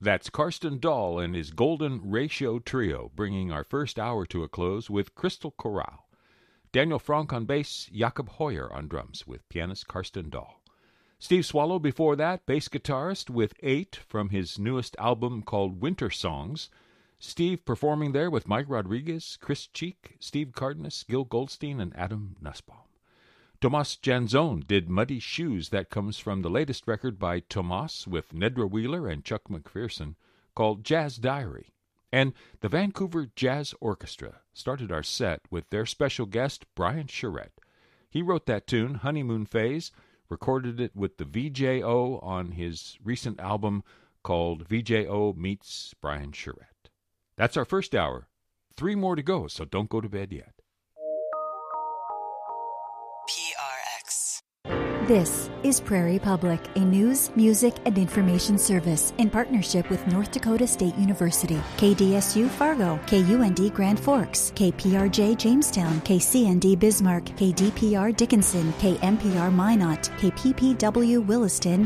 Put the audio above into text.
That's Karsten Dahl and his Golden Ratio Trio, bringing our first hour to a close with Crystal Chorale. Daniel Frank on bass, Jakob Hoyer on drums, with pianist Karsten Dahl. Steve Swallow before that, bass guitarist with 8 from his newest album called Winter Songs. Steve performing there with Mike Rodriguez, Chris Cheek, Steve Cardenas, Gil Goldstein, and Adam Nussbaum. Tomas Janzone did Muddy Shoes. That comes from the latest record by Tomas with Nedra Wheeler and Chuck McPherson called Jazz Diary. And the Vancouver Jazz Orchestra started our set with their special guest, Brian Charette. He wrote that tune, Honeymoon Phase, recorded it with the VJO on his recent album called VJO Meets Brian Charette. That's our first hour. 3 more to go, so don't go to bed yet. PRX. This is Prairie Public, a news, music, and information service in partnership with North Dakota State University, KDSU Fargo, KUND Grand Forks, KPRJ Jamestown, KCND Bismarck, KDPR Dickinson, KMPR Minot, KPPW Williston,